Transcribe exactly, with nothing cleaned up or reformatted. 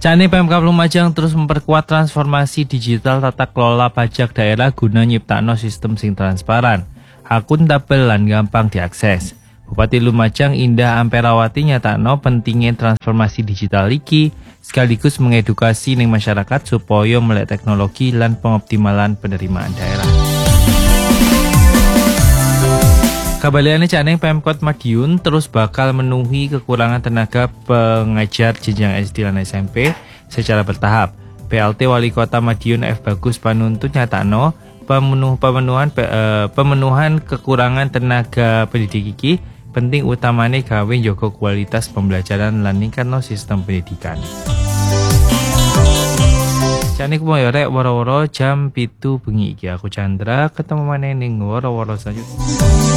Cani Pemkab Lumajang terus memperkuat transformasi digital tata kelola pajak daerah guna nyiptakno sistem sing transparan, akuntabel lan gampang diakses. Bupati Lumajang Indah Amperawati nyatakno pentingnya transformasi digital iki sekaligus mengedukasi ning masyarakat supaya melek teknologi lan pengoptimalan penerimaan daerah. Kembaliannya Caneng Pemkot Madiun terus bakal memenuhi kekurangan tenaga pengajar jenjang S D dan S M P secara bertahap. P L T Wali Kota Madiun F Bagus Panuntut nyatakno pemenuh pemenuhan eh, pemenuhan kekurangan tenaga pendidik iki penting utamane gawe njaga kualitas pembelajaran lan ningkatno sistem pendidikan. Caneng kumoyo rek woro-woro jam pitu bengi iki aku Chandra ketemu maneh ning woro-woro selanjutnya.